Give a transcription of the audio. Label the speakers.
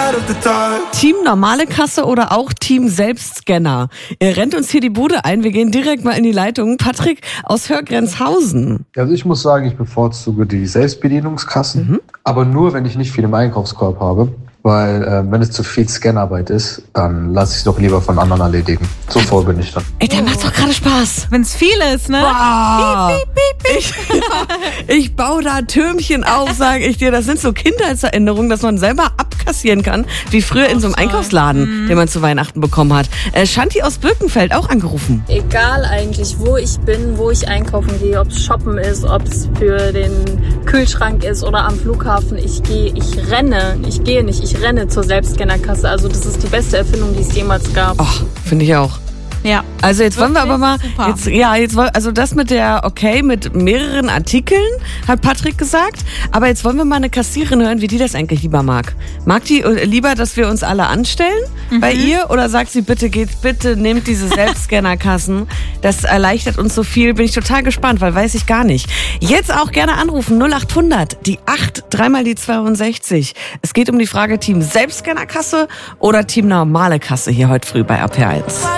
Speaker 1: Team normale Kasse oder auch Team Selbstscanner? Ihr rennt uns hier die Bude ein. Wir gehen direkt mal in die Leitung. Patrick aus Hörgrenzhausen.
Speaker 2: Also ich muss sagen, ich bevorzuge die Selbstbedienungskassen, aber nur, wenn ich nicht viel im Einkaufskorb habe. Weil wenn es zu viel Scannarbeit ist, dann lasse ich es doch lieber von anderen erledigen. So voll bin ich dann.
Speaker 1: Ey, der macht doch gerade Spaß.
Speaker 3: Wenn's viel ist, ne?
Speaker 1: Wow. Ich baue da Türmchen auf, sage ich dir. Das sind so Kindheitserinnerungen, dass man selber abkassieren kann, wie früher in so einem Einkaufsladen, den man zu Weihnachten bekommen hat. Shanti aus Birkenfeld auch angerufen.
Speaker 4: Egal eigentlich, wo ich bin, wo ich einkaufen gehe, ob es shoppen ist, ob es für den Kühlschrank ist oder am Flughafen. Ich renne zur Selbstscannerkasse. Also das ist die beste Erfindung, die es jemals gab.
Speaker 1: Ach, finde ich auch.
Speaker 3: Ja.
Speaker 1: Also jetzt wollen wir aber mal, also das mit mit mehreren Artikeln, hat Patrick gesagt, aber jetzt wollen wir mal eine Kassiererin hören, wie die das eigentlich lieber mag. Mag die lieber, dass wir uns alle anstellen bei ihr, oder sagt sie, bitte nehmt diese Selbstscannerkassen, das erleichtert uns so viel, bin ich total gespannt, weil weiß ich gar nicht. Jetzt auch gerne anrufen, 0800, die 8, 3 die 62. Es geht um die Frage, Team Selbstscannerkasse oder Team normale Kasse hier heute früh bei RP1.